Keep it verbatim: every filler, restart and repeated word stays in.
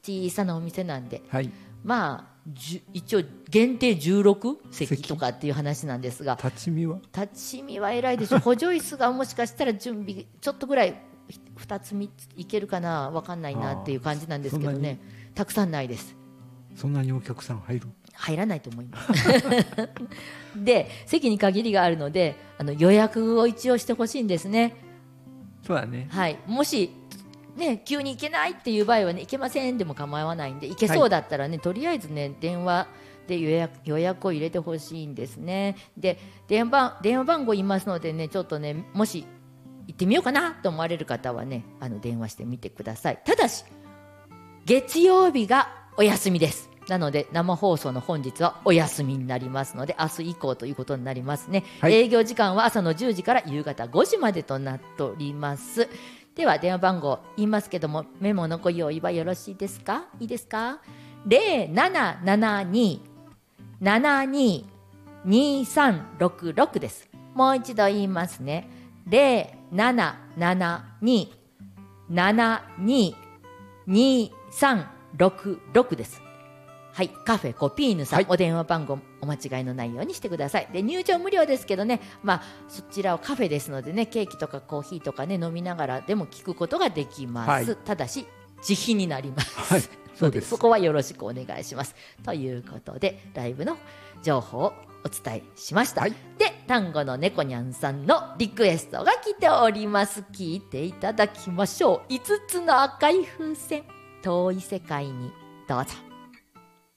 小さなお店なんで、 はい、 まあ一応限定じゅうろくせきとかっていう話なんですが、 立ち見は立ち見は偉いでしょ補助椅子がもしかしたら準備ちょっとぐらいふたつみっついけるかな、分かんないなっていう感じなんですけどね、たくさんないです。 そんなにお客さん入る？ 入らないと思いますで席に限りがあるので、あの予約を一応してほしいんですね。 そうだね、 はい、もしね、急に行けないっていう場合はね、行けませんでも構わないんで、行けそうだったらね、はい、とりあえずね電話で予約、予約を入れてほしいんですね。で電話、電話番号言いますのでね、ちょっとね、もし行ってみようかなと思われる方はね、あの電話してみてください。ただし月曜日がお休みです。なので生放送の本日はお休みになりますので、明日以降ということになりますね、はい、営業時間は朝のじゅうじから夕方ごじまでとなっております。では電話番号言いますけども、メモのご用意はよろしいですか？いいですか？ ゼロななななに ななに にさんろくろく です。もう一度言いますね。ゼロななななに ななに にさんろくろく です。はい、カフェコピーヌさん、はい、お電話番号お間違いのないようにしてください。で入場無料ですけどね、まあ、そちらはカフェですのでね、ケーキとかコーヒーとかね飲みながらでも聞くことができます、はい、ただし自費になります、はい、そうです。そこはよろしくお願いしますということで、ライブの情報をお伝えしました、はい、でタンゴの猫にゃんさんのリクエストが来ております。聞いていただきましょう。いつつの赤い風船、遠い世界にどうぞ。